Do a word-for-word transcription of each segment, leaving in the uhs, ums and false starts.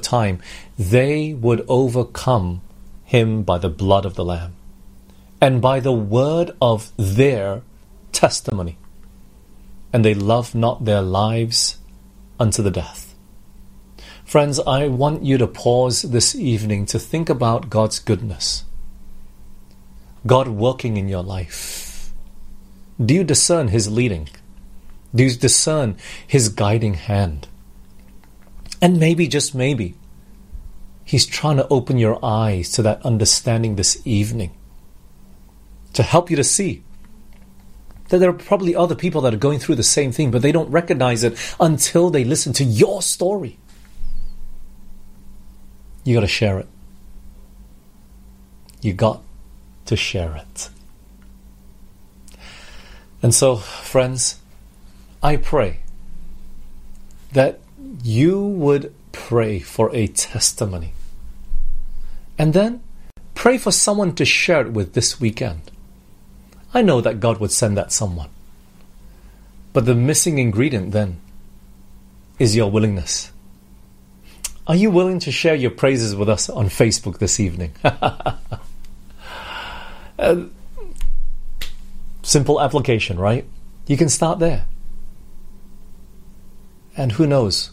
time, they would overcome him by the blood of the Lamb and by the word of their testimony. And they loved not their lives unto the death. Friends, I want you to pause this evening to think about God's goodness. God working in your life. Do you discern His leading? Do you discern His guiding hand? And maybe, just maybe, He's trying to open your eyes to that understanding this evening, to help you to see that there are probably other people that are going through the same thing, but they don't recognize it until they listen to your story. You got to share it. You got to share it. And so, friends, I pray that you would pray for a testimony. And then pray for someone to share it with this weekend. I know that God would send that someone. But the missing ingredient then is your willingness. Are you willing to share your praises with us on Facebook this evening? uh, simple application, right? You can start there. And who knows?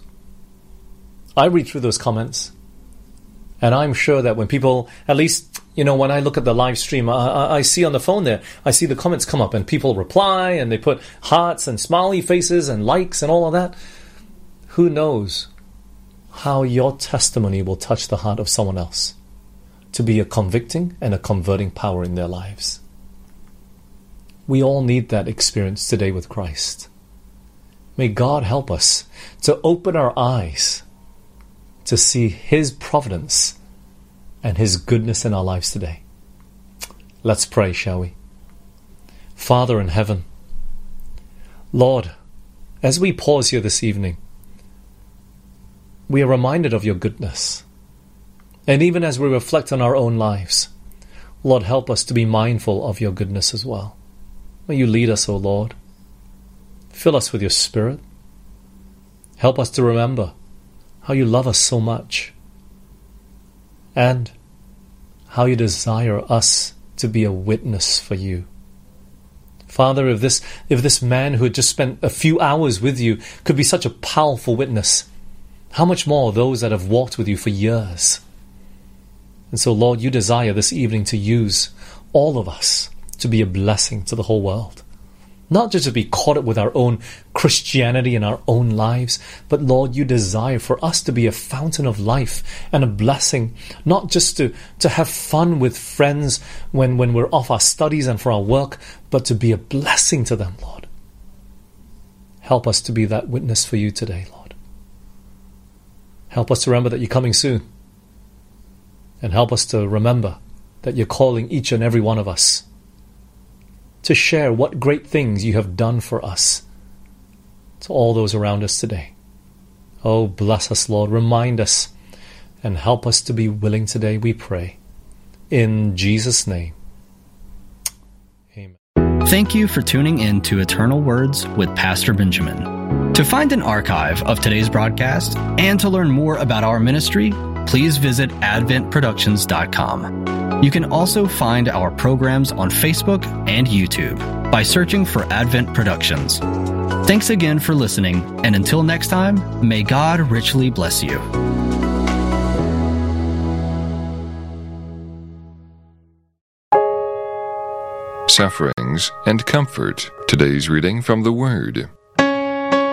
I read through those comments, and I'm sure that when people, at least, you know, when I look at the live stream, I, I, I see on the phone there, I see the comments come up, and people reply, and they put hearts and smiley faces and likes and all of that. Who knows how your testimony will touch the heart of someone else to be a convicting and a converting power in their lives. We all need that experience today with Christ. May God help us to open our eyes to see His providence and His goodness in our lives today. Let's pray, shall we? Father in heaven, Lord, as we pause here this evening, we are reminded of your goodness. And even as we reflect on our own lives, Lord, help us to be mindful of your goodness as well. May you lead us, O Lord. Fill us with your Spirit. Help us to remember how you love us so much, and how you desire us to be a witness for you. Father, if this if this man who had just spent a few hours with you could be such a powerful witness, how much more those that have walked with you for years? And so, Lord, you desire this evening to use all of us to be a blessing to the whole world. Not just to be caught up with our own Christianity and our own lives, but Lord, you desire for us to be a fountain of life and a blessing, not just to, to have fun with friends when, when we're off our studies and for our work, but to be a blessing to them, Lord. Help us to be that witness for you today, Lord. Help us to remember that you're coming soon. And help us to remember that you're calling each and every one of us to share what great things you have done for us to all those around us today. Oh, bless us, Lord. Remind us and help us to be willing today, we pray. In Jesus' name. Amen. Thank you for tuning in to Eternal Words with Pastor Benjamin. To find an archive of today's broadcast and to learn more about our ministry, please visit advent productions dot com. You can also find our programs on Facebook and YouTube by searching for Advent Productions. Thanks again for listening, and until next time, may God richly bless you. Sufferings and comfort. Today's reading from the Word.